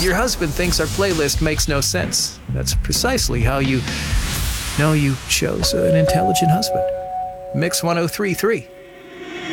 Your husband thinks our playlist makes no sense. That's precisely how you know you chose an intelligent husband. Mix 1033.